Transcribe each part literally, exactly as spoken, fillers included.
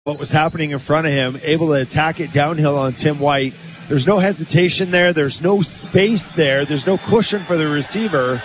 what was happening in front of him, able to attack it downhill on Tim White. There's no hesitation there. There's no space there. There's no cushion for the receiver.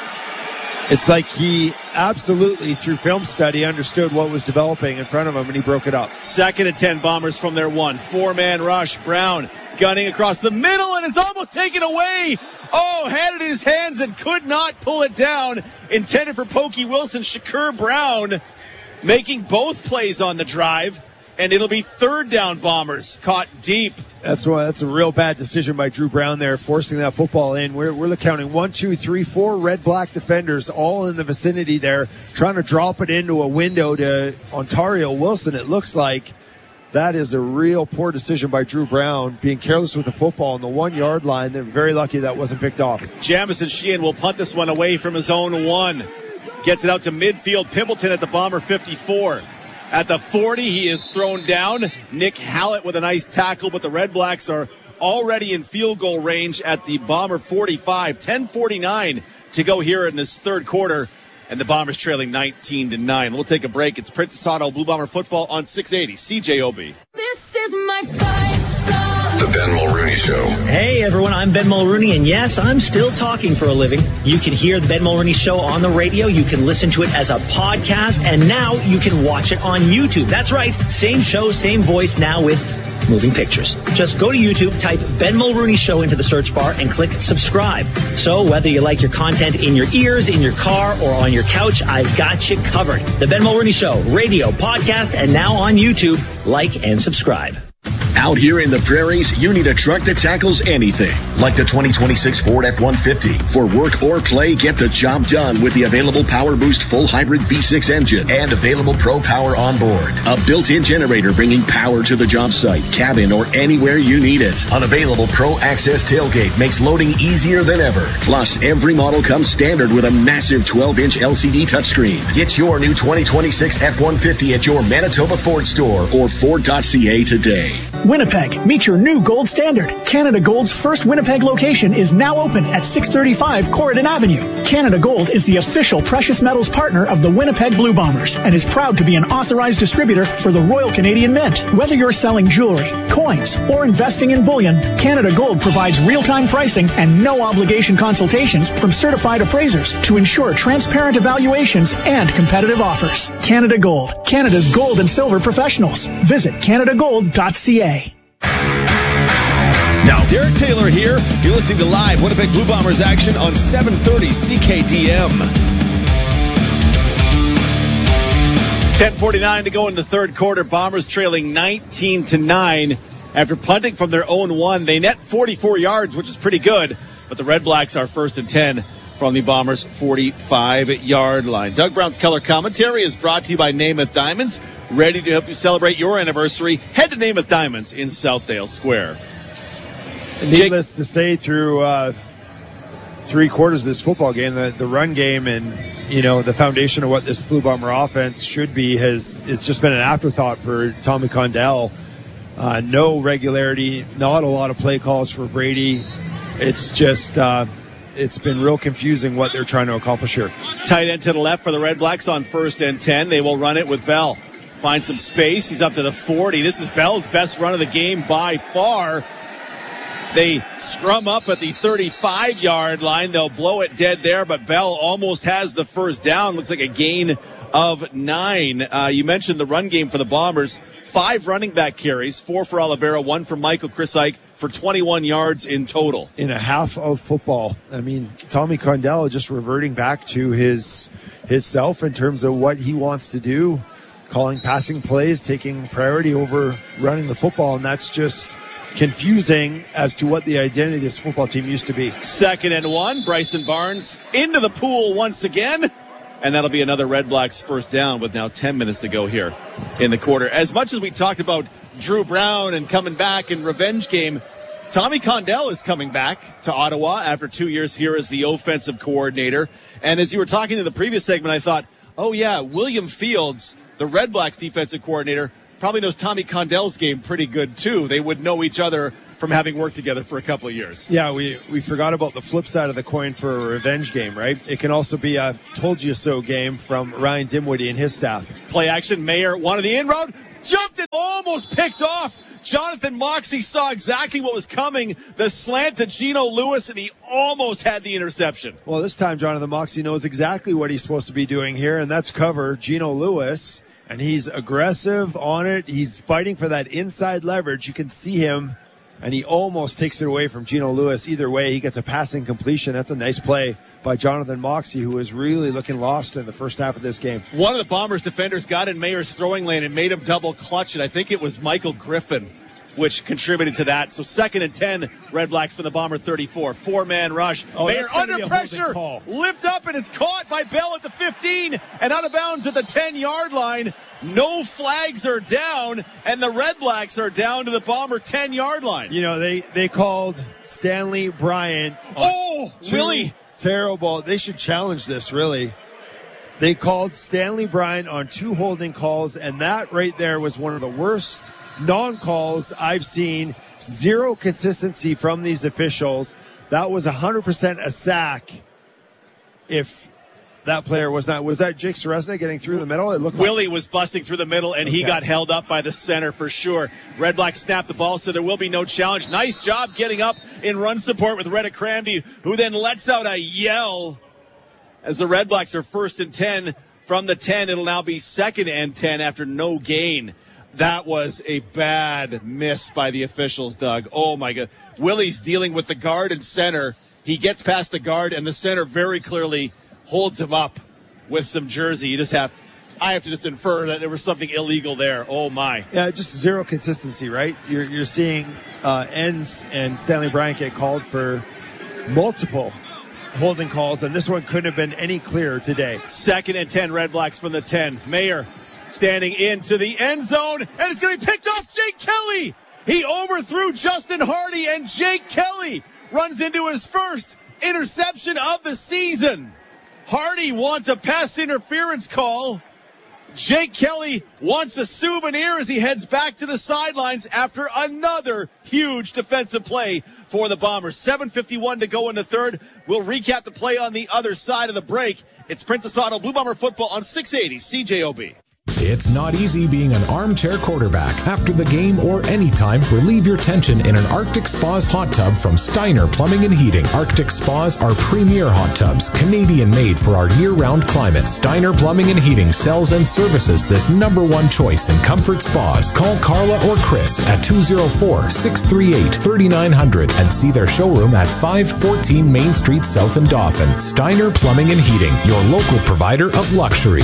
It's like he absolutely, through film study, understood what was developing in front of him, and he broke it up. Second and ten, Bombers from their one. Four-man rush. Brown gunning across the middle, and it's almost taken away. Oh, had it in his hands and could not pull it down. Intended for Pokey Wilson. Shakur Brown making both plays on the drive, and it'll be third down, Bombers, caught deep. That's why that's a real bad decision by Drew Brown there, forcing that football in. We're we're counting one, two, three, four red-black defenders all in the vicinity there, trying to drop it into a window to Ontario Wilson. It looks like that is a real poor decision by Drew Brown, being careless with the football on the one-yard line. They're very lucky that wasn't picked off. Jamison Sheehan will punt this one away from his own one. Gets it out to midfield. Pimpleton at the Bomber fifty-four. At the forty, he is thrown down. Nick Hallett with a nice tackle, but the Red Blacks are already in field goal range at the Bomber forty-five. ten forty-nine to go here in this third quarter, and the Bombers trailing nineteen to nine. We'll take a break. It's Princess Auto Blue Bomber football on six eighty C J O B. This is my fight song. The Ben Mulrooney Show. Hey everyone, I'm Ben Mulrooney, and yes, I'm still talking for a living. You can hear the Ben Mulrooney Show on the radio, you can listen to it as a podcast, and now you can watch it on YouTube. That's right, same show, same voice, now with moving pictures. Just go to YouTube, type Ben Mulrooney Show into the search bar, and click subscribe. So whether you like your content in your ears, in your car, or on your couch, I've got you covered. The Ben Mulrooney Show, radio, podcast, and now on YouTube. Like and subscribe. Out here in the prairies, you need a truck that tackles anything, like the twenty twenty-six Ford F one fifty. For work or play, get the job done with the available Power Boost full hybrid V six engine and available Pro Power on board. A built-in generator bringing power to the job site, cabin, or anywhere you need it. An available Pro Access tailgate makes loading easier than ever. Plus, every model comes standard with a massive twelve-inch L C D touchscreen. Get your new twenty twenty-six F one fifty at your Manitoba Ford store or Ford dot C A today. Winnipeg, meet your new gold standard. Canada Gold's first Winnipeg location is now open at six thirty-five Corridon Avenue. Canada Gold is the official precious metals partner of the Winnipeg Blue Bombers and is proud to be an authorized distributor for the Royal Canadian Mint. Whether you're selling jewelry, coins, or investing in bullion, Canada Gold provides real-time pricing and no-obligation consultations from certified appraisers to ensure transparent evaluations and competitive offers. Canada Gold, Canada's gold and silver professionals. Visit Canada Gold dot C A. Now, Derek Taylor here. You're listening to live Winnipeg Blue Bombers action on seven thirty C K D M. ten forty-nine to go in the third quarter. Bombers trailing nineteen to nine after punting from their own one. They net forty-four yards, which is pretty good, but the Red Blacks are first and ten from the Bombers' forty-five-yard line. Doug Brown's color commentary is brought to you by Namath Diamonds. Ready to help you celebrate your anniversary? Head to Namath Diamonds in Southdale Square. Needless to say, through uh, three quarters of this football game, the, the run game and, you know, the foundation of what this Blue Bomber offense should be has it's just been an afterthought for Tommy Condell. Uh, no regularity, not a lot of play calls for Brady. It's just uh, it's been real confusing what they're trying to accomplish here. Tight end to the left for the Red Blacks on first and ten. They will run it with Bell. Find some space. He's up to the forty. This is Bell's best run of the game by far. They scrum up at the thirty-five-yard line. They'll blow it dead there, but Bell almost has the first down. Looks like a gain of nine. Uh, you mentioned the run game for the Bombers. Five running back carries, four for Oliveira, one for Michael Chrisike for twenty-one yards in total. In a half of football. I mean, Tommy Condell just reverting back to his his self in terms of what he wants to do, calling passing plays, taking priority over running the football, and that's just confusing as to what the identity of this football team used to be. Second and one, Bryson Barnes into the pool once again, and that'll be another Red Blacks first down with now ten minutes to go here in the quarter. As much as we talked about Drew Brown and coming back and revenge game, Tommy Condell is coming back to Ottawa after two years here as the offensive coordinator. And as you were talking in the previous segment, I thought, oh yeah, William Fields, the Red Blacks defensive coordinator, probably knows Tommy Condell's game pretty good too. They would know each other from having worked together for a couple of years. Yeah, we, we forgot about the flip side of the coin for a revenge game, right? It can also be a told you so game from Ryan Dimwitty and his staff. Play action. Mayer wanted the in-road, jumped and almost picked off. Jonathan Moxey saw exactly what was coming. The slant to Geno Lewis, and he almost had the interception. Well, this time Jonathan Moxey knows exactly what he's supposed to be doing here, and that's cover Geno Lewis. And he's aggressive on it. He's fighting for that inside leverage. You can see him. And he almost takes it away from Geno Lewis. Either way, he gets a passing completion. That's a nice play by Jonathan Moxey, who was really looking lost in the first half of this game. One of the Bombers defenders got in Mayer's throwing lane and made him double clutch it. I think it was Michael Griffin, which contributed to that. So second and ten, Red Blacks from the Bomber thirty-four. Four-man rush. Oh, Mayer under pressure. Lift up, and it's caught by Bell at the fifteen and out of bounds at the ten-yard line. No flags are down, and the Red Blacks are down to the Bomber ten-yard line. You know, they, they called Stanley Bryant. Oh, really? Terrible. They should challenge this, really. They called Stanley Bryant on two holding calls, and that right there was one of the worst non-calls I've seen. Zero consistency from these officials. That was one hundred percent a sack. If that player was not, was that Jake Seresna getting through the middle? It looked Willie like was busting through the middle, and okay. He got held up by the center for sure. Red Blacks snapped the ball, so there will be no challenge. Nice job getting up in run support with Reddick Cranby, who then lets out a yell as the Red Blacks are first and ten from the ten. It'll now be second and ten after no gain. That was a bad miss by the officials, Doug. Oh, my God. Willie's dealing with the guard and center. He gets past the guard, and the center very clearly holds him up with some jersey. You just have, I have to just infer that there was something illegal there. Oh, my. Yeah, just zero consistency, right? You're, you're seeing uh, Ends and Stanley Bryant get called for multiple holding calls, and this one couldn't have been any clearer today. Second and ten, Red Blacks from the ten. Mayer standing into the end zone, and it's going to be picked off. Jake Kelly. He overthrew Justin Hardy, and Jake Kelly runs into his first interception of the season. Hardy wants a pass interference call. Jake Kelly wants a souvenir as he heads back to the sidelines after another huge defensive play for the Bombers. seven fifty-one to go in the third. We'll recap the play on the other side of the break. It's Princess Auto Blue Bomber football on six eighty C J O B. It's not easy being an armchair quarterback. After the game or anytime, relieve your tension in an Arctic Spas hot tub from Steiner Plumbing and Heating. Arctic Spas are premier hot tubs, Canadian-made for our year-round climate. Steiner Plumbing and Heating sells and services this number one choice in comfort spas. Call Carla or Chris at two oh four, six three eight, three nine zero zero and see their showroom at five fourteen Main Street South in Dauphin. Steiner Plumbing and Heating, your local provider of luxury.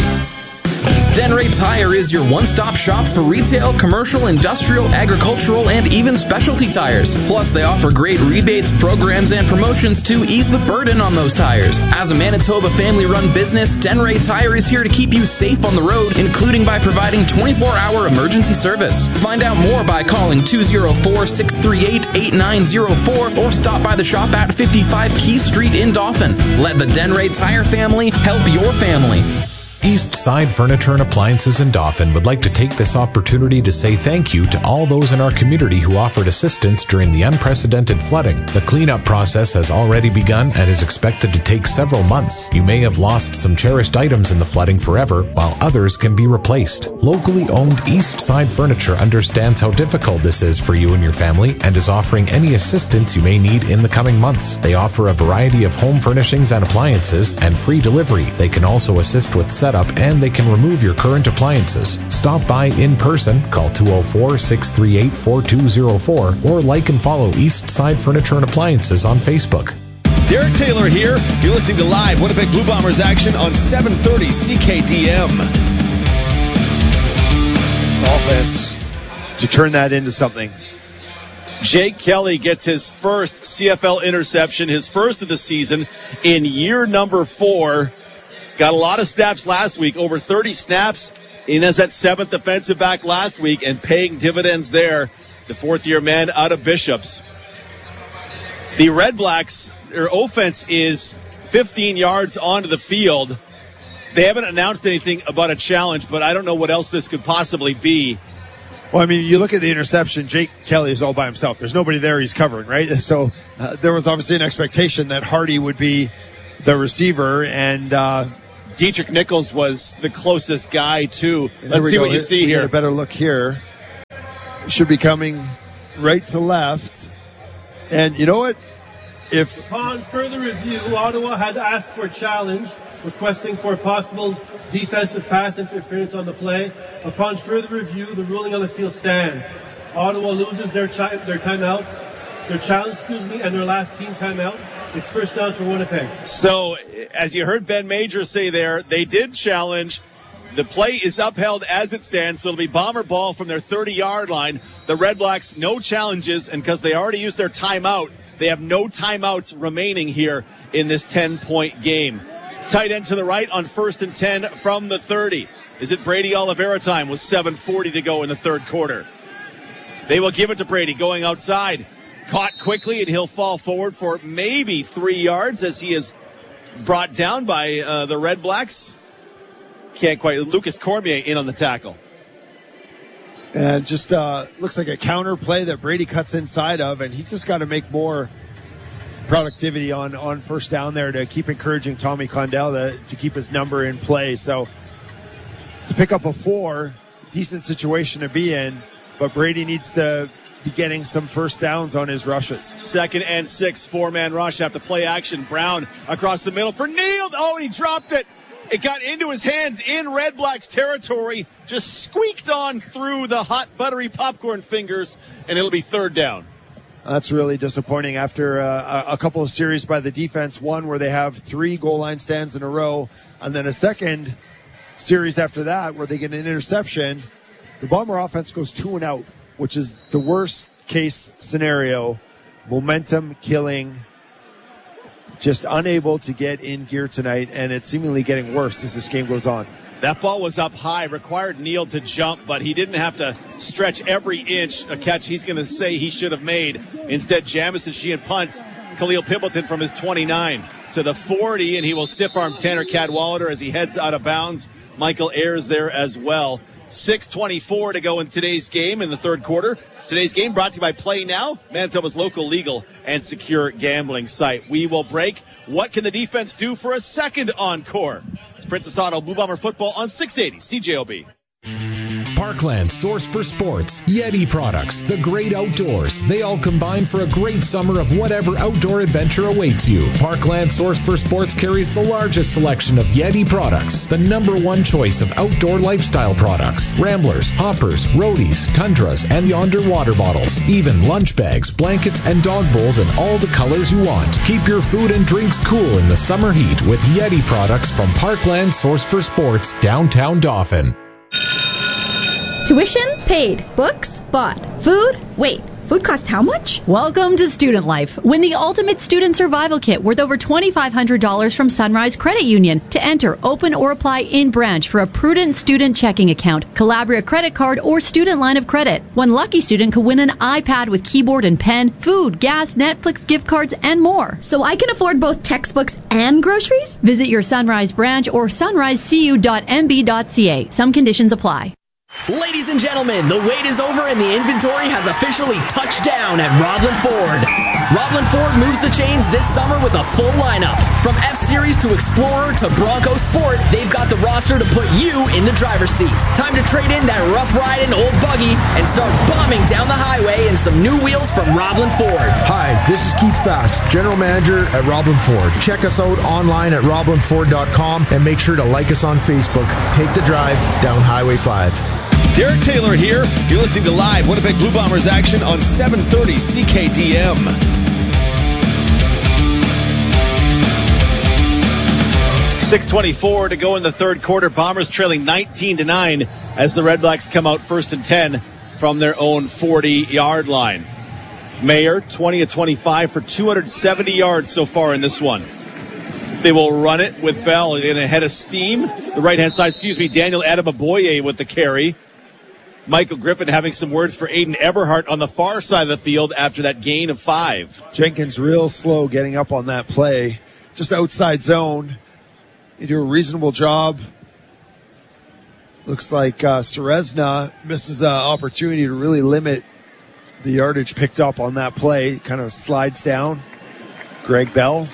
Denray Tire is your one-stop shop for retail, commercial, industrial, agricultural, and even specialty tires. Plus, they offer great rebates, programs, and promotions to ease the burden on those tires. As a Manitoba family-run business, Denray Tire is here to keep you safe on the road, including by providing twenty-four hour emergency service. Find out more by calling two oh four, six three eight, eight nine oh four or stop by the shop at fifty-five Key Street in Dauphin. Let the Denray Tire family help your family. East Side Furniture and Appliances in Dauphin would like to take this opportunity to say thank you to all those in our community who offered assistance during the unprecedented flooding. The cleanup process has already begun and is expected to take several months. You may have lost some cherished items in the flooding forever, while others can be replaced. Locally owned East Side Furniture understands how difficult this is for you and your family and is offering any assistance you may need in the coming months. They offer a variety of home furnishings and appliances and free delivery. They can also assist with setup and they can remove your current appliances. Stop by in person, call two oh four, six three eight, four two oh four or like and follow East Side Furniture and Appliances on Facebook. Derek Taylor here. You're listening to live Winnipeg Blue Bombers action on seven thirty C K D M. Offense to turn that into something. Jake Kelly gets his first C F L interception, his first of the season in year number four. Got a lot of snaps last week, over thirty snaps in as that seventh defensive back last week and paying dividends there. The fourth-year man out of Bishops. The Red Blacks, their offense is fifteen yards onto the field. They haven't announced anything about a challenge, but I don't know what else this could possibly be. Well, I mean, you look at the interception, Jake Kelly is all by himself. There's nobody there he's covering, right? So uh, there was obviously an expectation that Hardy would be the receiver, and uh, Dietrich Nichols was the closest guy, too. Let's see go. what you see we here. Get a better look here. Should be coming right to left. And you know what? If Upon further review, Ottawa had asked for a challenge, requesting for possible defensive pass interference on the play. Upon further review, the ruling on the field stands. Ottawa loses their chi- their timeout, their challenge, excuse me, and their last team timeout. It's first down for Winnipeg. So, as you heard Ben Major say there, they did challenge. The play is upheld as it stands, so it'll be Bomber ball from their thirty-yard line. The Red Blacks, no challenges, and because they already used their timeout, they have no timeouts remaining here in this ten-point game. Tight end to the right on first and ten from the thirty. Is it Brady Oliveira time with seven forty to go in the third quarter? They will give it to Brady going outside. Caught quickly, and he'll fall forward for maybe three yards as he is brought down by uh, the Red Blacks. Can't quite. Lucas Cormier in on the tackle. And just uh, looks like a counter play that Brady cuts inside of, and he's just got to make more productivity on, on first down there to keep encouraging Tommy Condell to, to keep his number in play. So to pick up a four, decent situation to be in, but Brady needs to be getting some first downs on his rushes. Second and six, four-man rush after play action. Brown across the middle for Neal. Oh, he dropped it. It got into his hands in Red Black's territory, just squeaked on through the hot, buttery popcorn fingers, and it'll be third down. That's really disappointing after uh, a couple of series by the defense, one where they have three goal line stands in a row, and then a second series after that where they get an interception. The Bomber offense goes two and out, which is the worst case scenario. Momentum killing. Just unable to get in gear tonight, and it's seemingly getting worse as this game goes on. That ball was up high, required Neal to jump, but he didn't have to stretch every inch, a catch he's going to say he should have made. Instead, Jamison Sheehan punts Khalil Pimpleton from his twenty-nine to the forty, and he will stiff arm Tanner Cadwallader as he heads out of bounds. Michael Ayers there as well. six twenty-four to go in today's game in the third quarter. Today's game brought to you by Play Now, Manitoba's local legal and secure gambling site. We will break. What can the defense do for a second encore? It's Princess Auto Blue Bomber football on six eighty C J O B. Parkland source for sports, Yeti products, the great outdoors. They all combine for a great summer of whatever outdoor adventure awaits you. Parkland source for sports carries the largest selection of Yeti products, the number one choice of outdoor lifestyle products. Ramblers, hoppers, roadies, tundras, and yonder water bottles. Even lunch bags, blankets, and dog bowls in all the colors you want. Keep your food and drinks cool in the summer heat with Yeti products from Parkland source for sports, downtown Dauphin. Tuition? Paid. Books? Bought. Food? Wait. Food costs how much? Welcome to Student Life. Win the ultimate student survival kit worth over twenty-five hundred dollars from Sunrise Credit Union. To enter, open or apply in branch for a prudent student checking account, Calabria credit card, or student line of credit. One lucky student could win an iPad with keyboard and pen, food, gas, Netflix gift cards, and more. So I can afford both textbooks and groceries? Visit your Sunrise branch or sunrise c u dot m b dot c a. Some conditions apply. Ladies and gentlemen, the wait is over and the inventory has officially touched down at Roblin Ford. Roblin Ford moves the chains this summer with a full lineup. From F-Series to Explorer to Bronco Sport, they've got the roster to put you in the driver's seat. Time to trade in that rough riding old buggy and start bombing down the highway in some new wheels from Roblin Ford. Hi, this is Keith Fast, General Manager at Roblin Ford. Check us out online at roblin ford dot com and make sure to like us on Facebook. Take the drive down Highway five. Derek Taylor here. You're listening to live Winnipeg Blue Bombers action on seven thirty C K D M. six twenty-four to go in the third quarter. Bombers trailing nineteen to nine as the Red Blacks come out first and ten from their own forty-yard line. Mayer, twenty of twenty-five for two hundred seventy yards so far in this one. They will run it with Bell in a head of steam. The right-hand side, excuse me, Daniel Adamaboye with the carry. Michael Griffin having some words for Aiden Eberhardt on the far side of the field after that gain of five. Jenkins real slow getting up on that play. Just outside zone. They do a reasonable job Looks like uh, Serezna misses an opportunity to really limit the yardage picked up on that play. Kind of slides down. Greg Bell.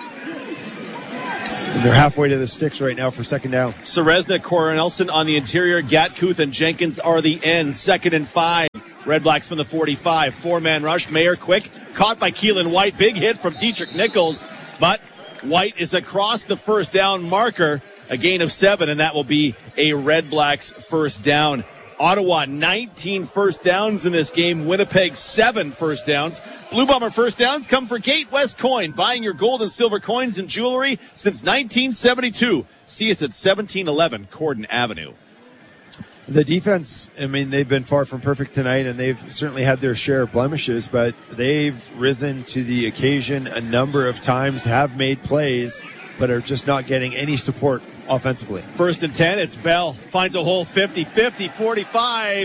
And they're halfway to the sticks right now for second down. Serezna, Cornelson on the interior. Gatkuth and Jenkins are the ends. Second and five. Red Blacks from the forty-five. Four-man rush. Mayer quick. Caught by Keelan White. Big hit from Dietrich Nichols. But White is across the first down marker. A gain of seven, and that will be a Red Blacks first down. Ottawa, nineteen first downs in this game. Winnipeg, seven first downs. Blue Bomber first downs come for Gate West Coin. Buying your gold and silver coins and jewelry since nineteen seventy-two. See us at seventeen eleven Corden Avenue. The defense, I mean, they've been far from perfect tonight, and they've certainly had their share of blemishes, but they've risen to the occasion a number of times, have made plays, but are just not getting any support offensively. First and ten, it's Bell. Finds a hole fifty, fifty, forty-five,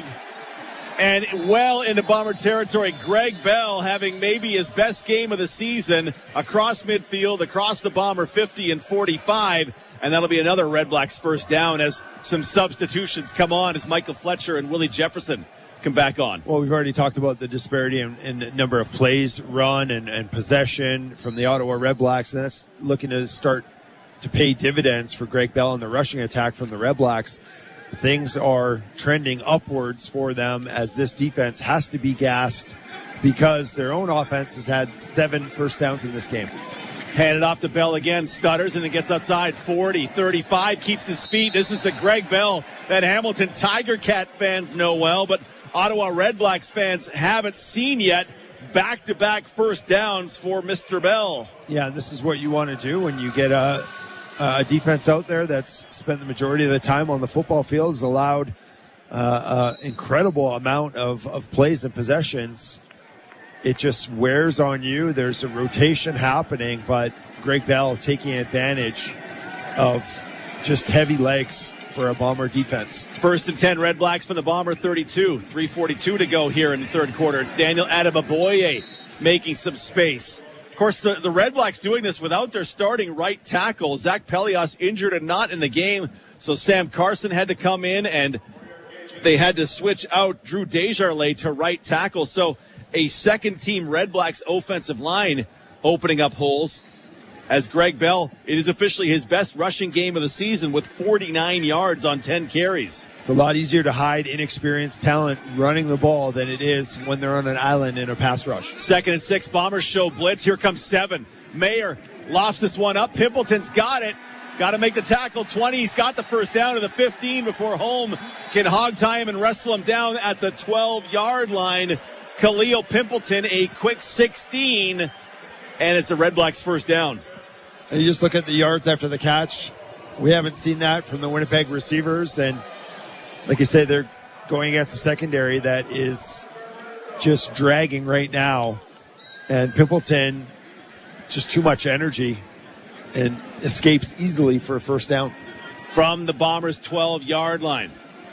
and well into Bomber territory. Greg Bell having maybe his best game of the season across midfield, across the Bomber fifty and forty-five. And that'll be another Red Blacks first down as some substitutions come on as Michael Fletcher and Willie Jefferson come back on. Well, we've already talked about the disparity in, in number of plays run and, and possession from the Ottawa Red Blacks, and that's looking to start to pay dividends for Greg Bell and the rushing attack from the Red Blacks. Things are trending upwards for them as this defense has to be gassed because their own offense has had seven first downs in this game. Handed off to Bell again, stutters, and it gets outside. forty, thirty-five, keeps his feet. This is the Greg Bell that Hamilton Tiger Cat fans know well, but Ottawa Red Blacks fans haven't seen yet. Back-to-back first downs for Mister Bell. Yeah, this is what you want to do when you get a, a defense out there that's spent the majority of the time on the football field, has allowed uh, an incredible amount of, of plays and possessions. It just wears on you. There's a rotation happening, but Greg Bell taking advantage of just heavy legs for a Bomber defense. First and ten, Red Blacks from the Bomber thirty-two. three forty-two to go here in the third quarter. It's Daniel Adeboboye making some space. Of course, the, the Red Blacks doing this without their starting right tackle. Zach Pelias injured and not in the game, so Sam Carson had to come in, and they had to switch out Drew Desjardins to right tackle. So a second-team Red Blacks offensive line opening up holes as Greg Bell, it is officially his best rushing game of the season with forty-nine yards on ten carries. It's a lot easier to hide inexperienced talent running the ball than it is when they're on an island in a pass rush. Second and six, Bombers show blitz. Here comes seven. Mayer lofts this one up. Pimpleton's got it. Got to make the tackle. twenty. He's got the first down to the fifteen before Holm can hog tie him and wrestle him down at the twelve-yard line. Khalil Pimpleton, a quick sixteen, and it's a Red Blacks first down. And you just look at the yards after the catch. We haven't seen that from the Winnipeg receivers, and like you say, they're going against a secondary that is just dragging right now. And Pimpleton, just too much energy and escapes easily for a first down. From the Bombers' twelve-yard line.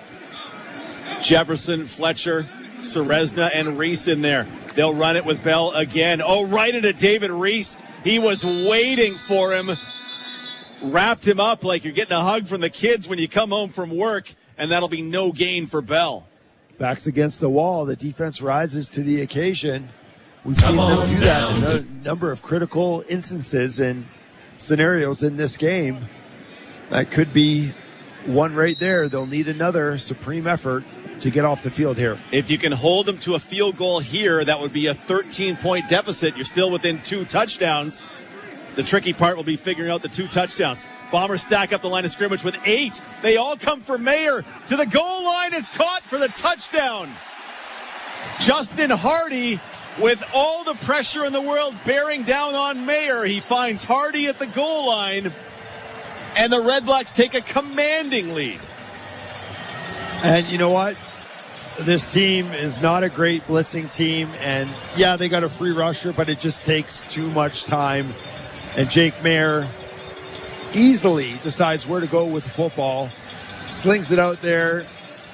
Jefferson, Fletcher, Serezna, and Reese in there. They'll run it with Bell again. Oh, right into David Reese. He was waiting for him. Wrapped him up like you're getting a hug from the kids when you come home from work, and that'll be no gain for Bell. Backs against the wall. The defense rises to the occasion. We've seen them do that in a number of critical instances and scenarios in this game. That could be one right there. They'll need another supreme effort to get off the field here. If you can hold them to a field goal here, that would be a thirteen-point deficit. You're still within two touchdowns. The tricky part will be figuring out the two touchdowns. Bombers stack up the line of scrimmage with eight. They all come for Mayer to the goal line. It's caught for the touchdown. Justin Hardy, with all the pressure in the world bearing down on Mayer, he finds Hardy at the goal line, and the Red Blacks take a commanding lead. And you know what? This team is not a great blitzing team, and yeah, they got a free rusher, but it just takes too much time. And Jake Mayer easily decides where to go with the football, slings it out there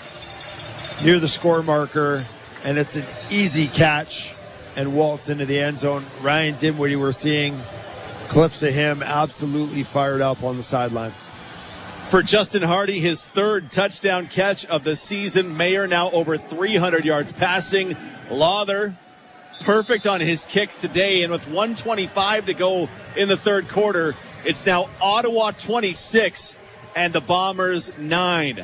near the score marker, and it's an easy catch and waltz into the end zone. Ryan Dinwiddie, we're seeing clips of him absolutely fired up on the sideline. For Justin Hardy, his third touchdown catch of the season. Mayer now over three hundred yards passing. Lawther, perfect on his kicks today. And with one twenty-five to go in the third quarter, it's now Ottawa twenty-six and the Bombers nine.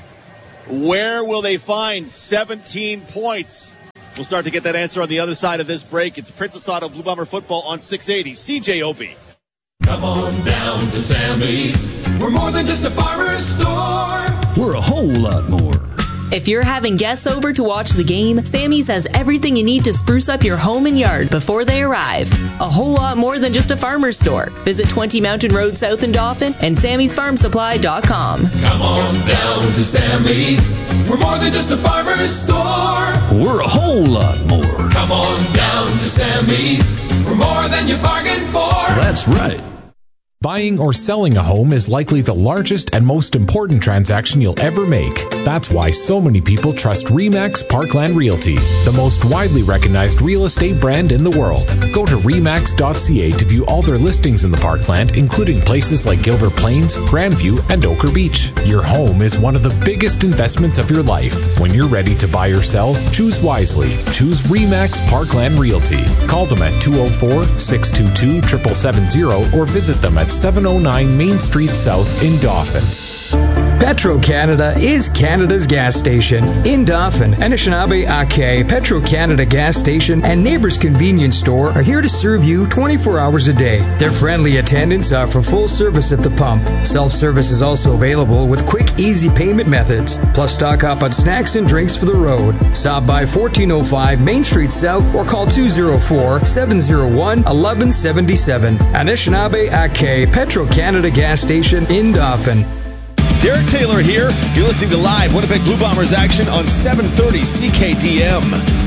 Where will they find seventeen points? We'll start to get that answer on the other side of this break. It's Princess Auto Blue Bomber football on six eighty C J O B. Come on down to Sammy's. We're more than just a farmer's store. We're a whole lot more. If you're having guests over to watch the game, Sammy's has everything you need to spruce up your home and yard before they arrive. A whole lot more than just a farmer's store. Visit twenty Mountain Road South in Dauphin and Sammy's Farm Supply dot com. Come on down to Sammy's. We're more than just a farmer's store. We're a whole lot more. Come on down to Sammy's. We're more than you bargained for. That's right. Buying or selling a home is likely the largest and most important transaction you'll ever make. That's why so many people trust RE/MAX Parkland Realty, the most widely recognized real estate brand in the world. Go to remax dot c a to view all their listings in the Parkland, including places like Gilbert Plains, Grandview, and Ochre Beach. Your home is one of the biggest investments of your life. When you're ready to buy or sell, choose wisely. Choose RE/MAX Parkland Realty. Call them at two oh four, six two two, seven seven seven zero or visit them at seven oh nine Main Street South in Dauphin. Petro-Canada is Canada's gas station. In Dauphin, Anishinaabe Ake, Petro-Canada gas station and Neighbors Convenience Store are here to serve you twenty-four hours a day. Their friendly attendants offer full service at the pump. Self-service is also available with quick, easy payment methods. Plus, stock up on snacks and drinks for the road. Stop by fourteen oh five Main Street South or call two oh four, seven oh one, one one seven seven. Anishinaabe Ake, Petro-Canada gas station in Dauphin. Derek Taylor here. You're listening to live Winnipeg Blue Bombers action on seven thirty C K D M.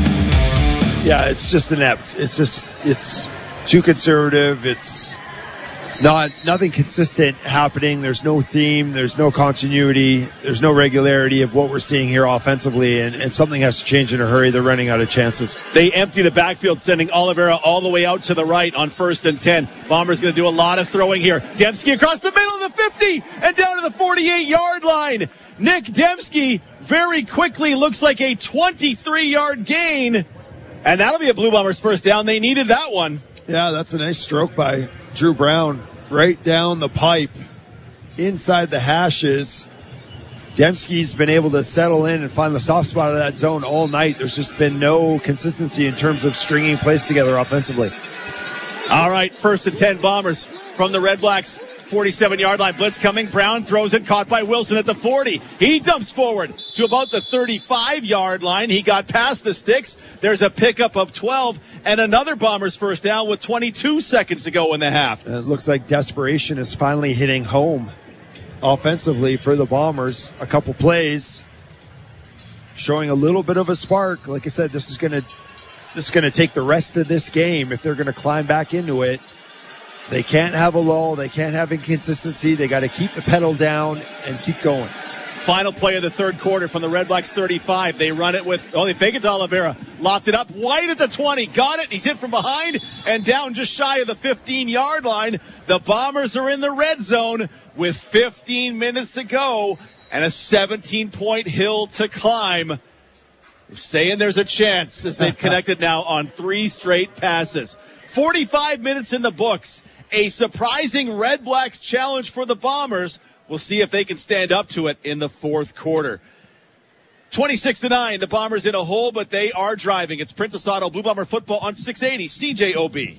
Yeah, it's just inept. It's just, it's too conservative. It's, it's not, nothing consistent happening. There's no theme. There's no continuity. There's no regularity of what we're seeing here offensively, and, and something has to change in a hurry. They're running out of chances. They empty the backfield, sending Oliveira all the way out to the right on first and ten. Bombers going to do a lot of throwing here. Dembski across the middle of the fifty and down to the forty-eight-yard line. Nick Dembski very quickly looks like a twenty-three-yard gain, and that'll be a Blue Bombers first down. They needed that one. Yeah, that's a nice stroke by Drew Brown. Right down the pipe, inside the hashes. Dembski's been able to settle in and find the soft spot of that zone all night. There's just been no consistency in terms of stringing plays together offensively. All right, first and ten Bombers from the Red Blacks. forty-seven-yard line blitz coming. Brown throws it, caught by Wilson at the forty. He dumps forward to about the thirty-five-yard line. He got past the sticks. There's a pickup of twelve and another Bombers first down with twenty-two seconds to go in the half. And it looks like desperation is finally hitting home offensively for the Bombers. A couple plays showing a little bit of a spark. Like I said, this is going to this is going to take the rest of this game if they're going to climb back into it. They can't have a lull. They can't have inconsistency. They got to keep the pedal down and keep going. Final play of the third quarter from the Red Blacks thirty-five. They run it with, oh, they fake it to Oliveira. Locked it up. White at the twenty. Got it. He's hit from behind and down just shy of the fifteen-yard line. The Bombers are in the red zone with fifteen minutes to go and a seventeen-point hill to climb. They're saying there's a chance as they've connected now on three straight passes. forty-five minutes in the books. A surprising Red Blacks challenge for the Bombers. We'll see if they can stand up to it in the fourth quarter. twenty-six to nine, the Bombers in a hole, but they are driving. It's Princess Auto Blue Bomber football on six eighty C J O B.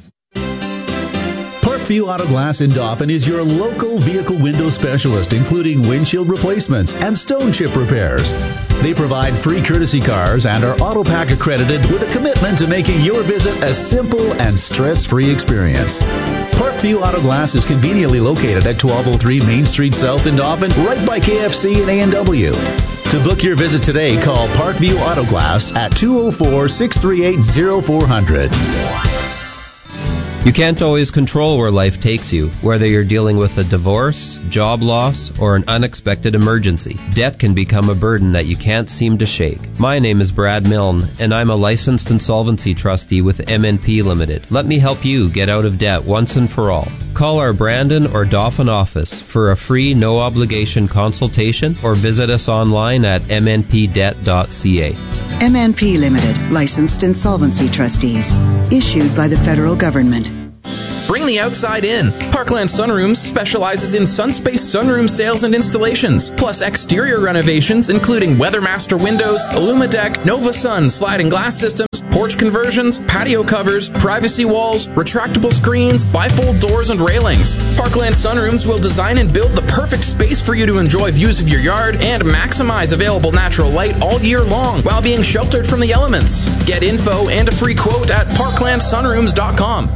Parkview Auto Glass in Dauphin is your local vehicle window specialist, including windshield replacements and stone chip repairs. They provide free courtesy cars and are AutoPack accredited with a commitment to making your visit a simple and stress-free experience. Parkview Auto Glass is conveniently located at twelve oh three Main Street South in Dauphin, right by K F C and A and W. To book your visit today, call Parkview Auto Glass at two oh four, six three eight, oh four hundred. You can't always control where life takes you, whether you're dealing with a divorce, job loss, or an unexpected emergency. Debt can become a burden that you can't seem to shake. My name is Brad Milne, and I'm a licensed insolvency trustee with M N P Limited. Let me help you get out of debt once and for all. Call our Brandon or Dauphin office for a free, no-obligation consultation or visit us online at m n p debt dot c a. M N P Limited, licensed insolvency trustees, issued by the federal government. Bring the outside in. Parkland Sunrooms specializes in Sunspace sunroom sales and installations, plus exterior renovations including Weathermaster windows, Illumideck, Nova Sun sliding glass systems, porch conversions, patio covers, privacy walls, retractable screens, bifold doors and railings. Parkland Sunrooms will design and build the perfect space for you to enjoy views of your yard and maximize available natural light all year long while being sheltered from the elements. Get info and a free quote at parkland sunrooms dot com.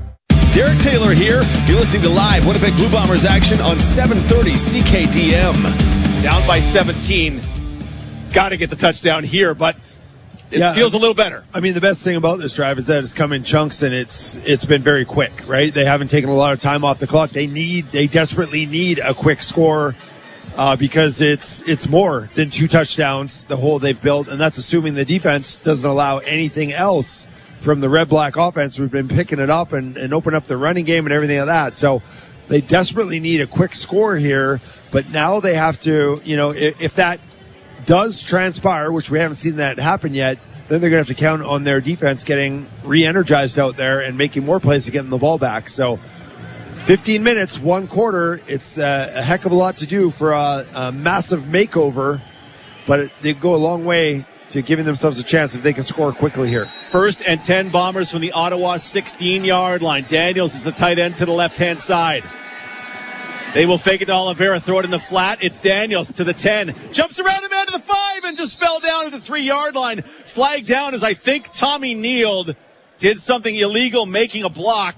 Derek Taylor here. You're listening to live Winnipeg Blue Bombers action on seven thirty C K D M. Down by seventeen. Got to get the touchdown here, but it yeah, feels a little better. I mean, the best thing about this drive is that it's come in chunks and it's it's been very quick, right? They haven't taken a lot of time off the clock. They need, they desperately need a quick score uh, because it's it's more than two touchdowns, the hole they've built, and that's assuming the defense doesn't allow anything else from the red-black offense. We've been picking it up and, and open up the running game and everything like that. So they desperately need a quick score here, but now they have to, you know, if, if that does transpire, which we haven't seen that happen yet, then they're going to have to count on their defense getting re-energized out there and making more plays to get them the ball back. So fifteen minutes, one quarter, it's a, a heck of a lot to do for a, a massive makeover, but it, they go a long way to giving themselves a chance if they can score quickly here. First and ten Bombers from the Ottawa sixteen-yard line. Daniels is the tight end to the left-hand side. They will fake it to Oliveira, throw it in the flat. It's Daniels to the ten. Jumps around the man to the five and just fell down at the three-yard line. Flagged down as I think Tommy Neild did something illegal making a block.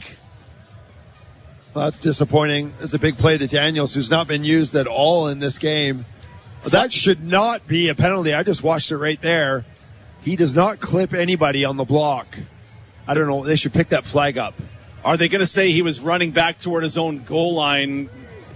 Well, that's disappointing. It's a big play to Daniels, who's not been used at all in this game. That should not be a penalty. I just watched it right there. He does not clip anybody on the block. I don't know. They should pick that flag up. Are they going to say he was running back toward his own goal line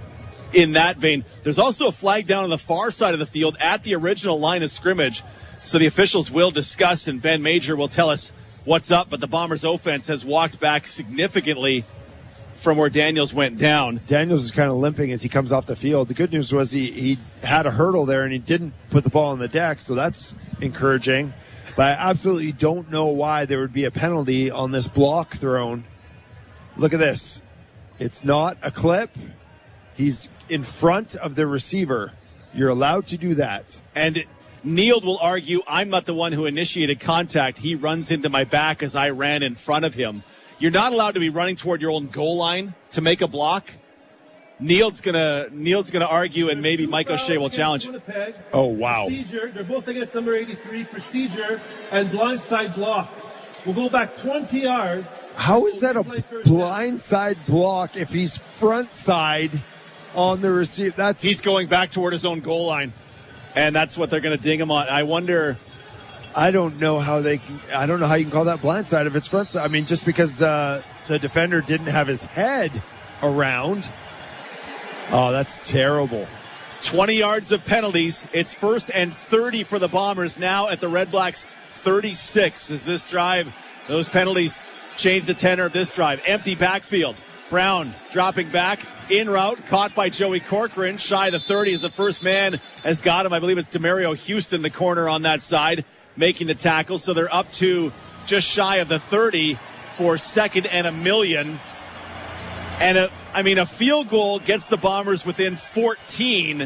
in that vein? There's also a flag down on the far side of the field at the original line of scrimmage. So the officials will discuss, and Ben Major will tell us what's up. But the Bombers' offense has walked back significantly from where Daniels went down. Daniels is kind of limping as he comes off the field. The good news was he, he had a hurdle there and he didn't put the ball on the deck, so that's encouraging. But I absolutely don't know why there would be a penalty on this block thrown. Look at this. It's not a clip. He's in front of the receiver. You're allowed to do that. And Neild will argue, I'm not the one who initiated contact. He runs into my back as I ran in front of him. You're not allowed to be running toward your own goal line to make a block. Neild's gonna Neild's gonna argue, and maybe Mike O'Shea will challenge. Oh wow! Procedure. They're both against number eighty-three. Procedure and blindside block. We'll go back twenty yards. How is that a blindside block if he's front side on the receiver? That's he's going back toward his own goal line, and that's what they're gonna ding him on. I wonder. I don't know how they can, I don't know how you can call that blindside if it's front side. I mean, just because uh, the defender didn't have his head around. Oh, that's terrible. twenty yards of penalties. It's first and thirty for the Bombers now at the Red Blacks thirty-six. As this drive, those penalties change the tenor of this drive. Empty backfield. Brown dropping back in route, caught by Joey Corcoran. Shy of the thirty as the first man has got him. I believe it's Demario Houston, the corner on that side, making the tackle. So they're up to just shy of the thirty for second and a million. And a, I mean, a field goal gets the Bombers within fourteen.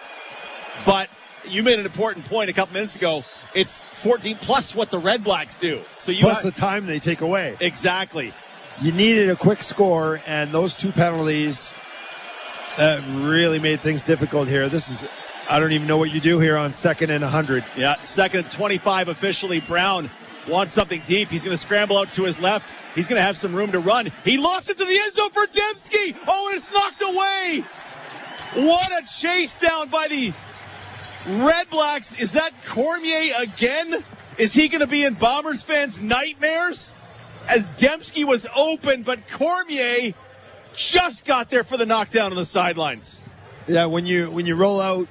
But you made an important point a couple minutes ago. It's fourteen plus what the Red Blacks do. So you plus ha- the time they take away. Exactly. You needed a quick score, and those two penalties that really made things difficult here. This is, I don't even know what you do here on second and one hundred. Yeah, second and twenty-five officially. Brown wants something deep. He's going to scramble out to his left. He's going to have some room to run. He lost it to the end zone for Dembski. Oh, and it's knocked away. What a chase down by the Red Blacks. Is that Cormier again? Is he going to be in Bombers fans' nightmares? as Dembski was open, but Cormier just got there for the knockdown on the sidelines. Yeah, when you when you roll out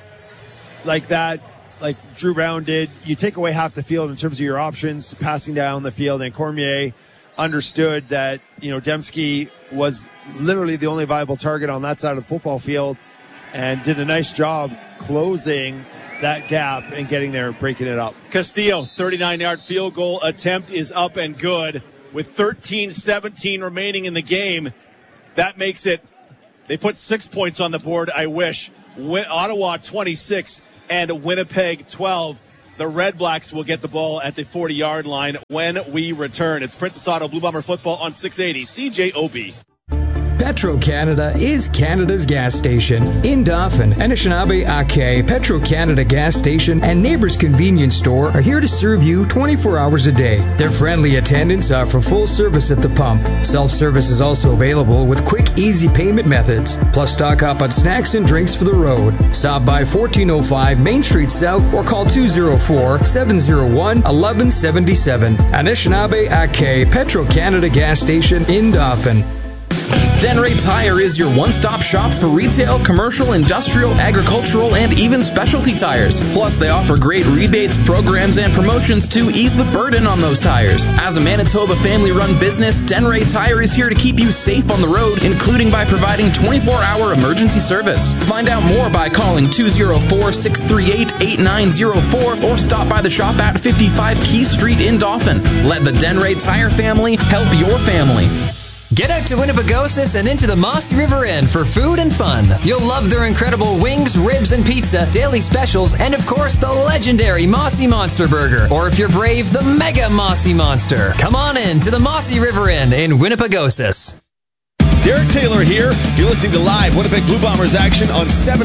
like that, like Drew Brown did, you take away half the field in terms of your options, passing down the field, and Cormier understood that, you know, Dembski was literally the only viable target on that side of the football field and did a nice job closing that gap and getting there and breaking it up. Castillo, thirty-nine-yard field goal attempt is up and good with thirteen seventeen remaining in the game. That makes it, they put six points on the board, I wish. Win- Ottawa twenty-six and Winnipeg twelve. The Red Blacks will get the ball at the forty-yard line when we return. It's Princess Auto Blue Bomber football on six eighty C J O B. Petro-Canada is Canada's gas station. In Dauphin, Anishinaabe Ake, Petro-Canada gas station and Neighbors Convenience Store are here to serve you twenty-four hours a day. Their friendly attendants offer full service at the pump. Self-service is also available with quick, easy payment methods. Plus, stock up on snacks and drinks for the road. Stop by fourteen oh five Main Street South or call two oh four, seven oh one, one one seven seven. Anishinaabe Ake, Petro-Canada gas station in Dauphin. Denray Tire is your one-stop shop for retail, commercial, industrial, agricultural, and even specialty tires. Plus, they offer great rebates, programs, and promotions to ease the burden on those tires. As a Manitoba family-run business, Denray Tire is here to keep you safe on the road, including by providing twenty-four hour emergency service. Find out more by calling two oh four, six three eight, eight nine oh four or stop by the shop at fifty-five Key Street in Dauphin. Let the Denray Tire family help your family. Get out to Winnipegosis and into the Mossy River Inn for food and fun. You'll love their incredible wings, ribs, and pizza, daily specials, and of course the legendary Mossy Monster Burger. Or if you're brave, the Mega Mossy Monster. Come on in to the Mossy River Inn in Winnipegosis. Derek Taylor here. You're listening to live Winnipeg Blue Bombers action on seven